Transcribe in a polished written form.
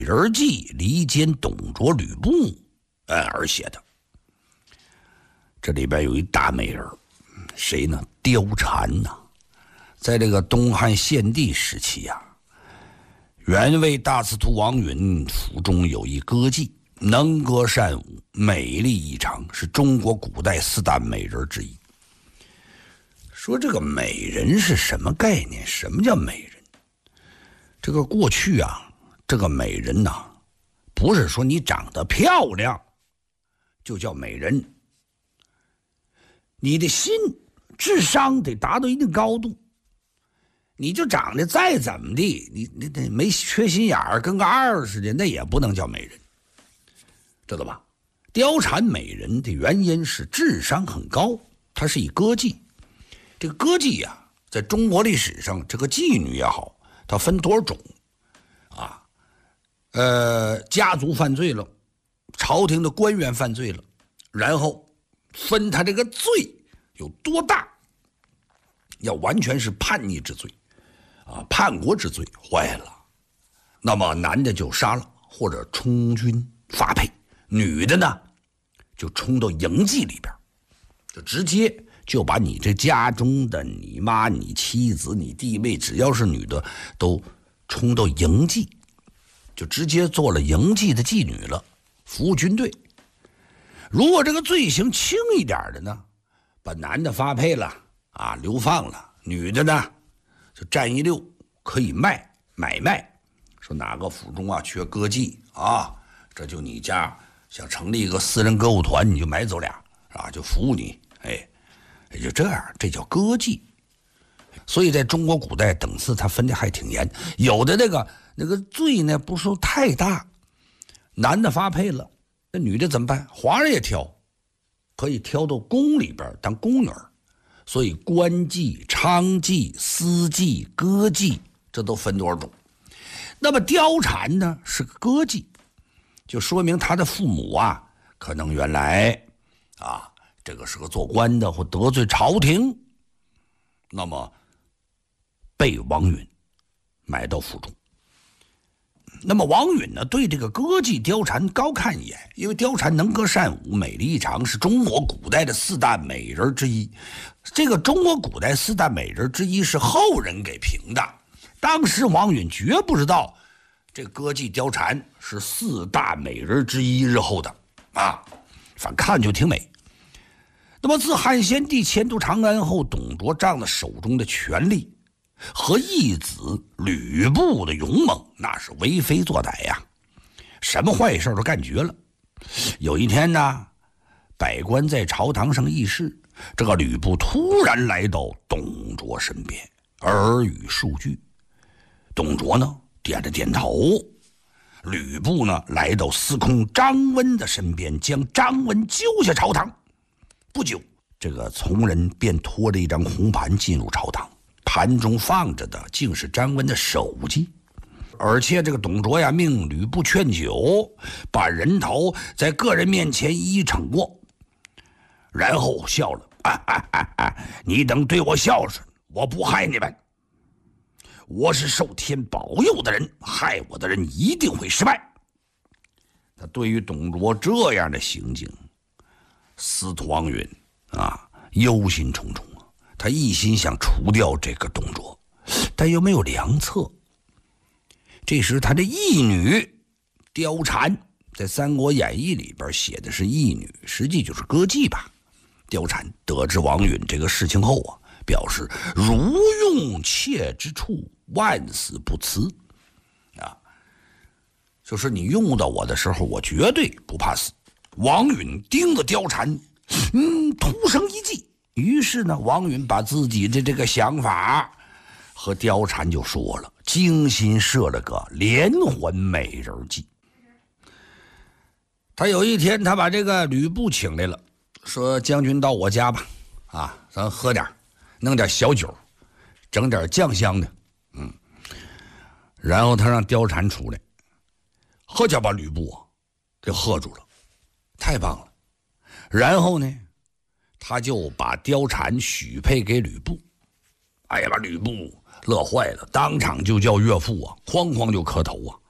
人计离间董卓、吕布而写的。这里边有一大美人，谁呢？貂蝉呐。在这个东汉献帝时期啊，原魏大司徒王允府中有一歌妓，能歌善舞，美丽异常，是中国古代4大美人之一。说这个美人是什么概念？什么叫美人？这个过去啊，这个美人呐，不是说你长得漂亮就叫美人，你的心智商得达到一定高度。你就长得再怎么地，你没缺心眼儿，跟个二似的，那也不能叫美人，知道吧？貂蝉美人的原因是智商很高，她是一歌妓。这个歌妓呀，在中国历史上，这个妓女也好，它分多少种啊？家族犯罪了，朝廷的官员犯罪了，然后分他这个罪有多大，要完全是叛逆之罪啊，叛国之罪，坏了，那么男的就杀了或者充军发配，女的呢就冲到营妓里边，就直接就把你这家中的你妈、你妻子、你弟妹，只要是女的都冲到营妓，就直接做了营妓的妓女了，服务军队。如果这个罪行轻一点的呢，把男的发配了啊，流放了，女的呢就占一溜，可以买卖。说哪个府中啊缺歌妓啊，这就你家想成立一个私人歌舞团，你就买走俩啊，就服务你，也就这样，这叫歌妓。所以在中国古代等次他分的还挺严，有的那个罪呢不是太大，男的发配了，那女的怎么办？皇上也挑，可以挑到宫里边当宫女儿。所以官妓、娼妓、私妓、歌妓，这都分多少种。那么貂蝉呢是个歌妓，就说明他的父母啊，可能原来啊这个是个做官的，或得罪朝廷，那么被王允买到府中。那么王允呢对这个歌妓貂蝉高看一眼，因为貂蝉能歌善舞，美丽异常，是中国古代的4大美人之一。这个中国古代4大美人之一是后人给评的，当时王允绝不知道这歌妓貂蝉是4大美人之一，日后的啊，反正看就挺美。那么自汉献帝迁都长安后，董卓仗着手中的权力和义子吕布的勇猛，那是为非作歹呀，什么坏事都干绝了。有一天呢，百官在朝堂上议事，这个吕布突然来到董卓身边，耳语数句。董卓呢点了点头，吕布呢来到司空张温的身边，将张温揪下朝堂。不久，这个从人便拖着一张红盘进入朝堂，盘中放着的竟是张温的手机。而且这个董卓呀，命吕布劝酒，把人头在个人面前一一称过，然后笑了，你等对我孝顺，我不害你们。我是受天保佑的人，害我的人一定会失败。他对于董卓这样的行径，司徒王允啊忧心忡忡啊，他一心想除掉这个董卓，但又没有良策。这时他的义女貂蝉，在《三国演义》里边写的是义女，实际就是歌妓吧。貂蝉得知王允这个事情后啊，表示如用妾之处，万死不辞啊，就是你用到我的时候，我绝对不怕死。王允盯着貂蝉，突生一计。于是呢，王允把自己的这个想法和貂蝉就说了，精心设了个连环美人计。他有一天，他把这个吕布请来了，说：“将军到我家吧，啊，咱喝点，弄点小酒，整点酱香的。”然后他让貂蝉出来，喝家把吕布给喝住了，太棒了。然后呢，他就把貂蝉许配给吕布。哎呀，把吕布乐坏了，当场就叫岳父啊，哐哐就磕头啊。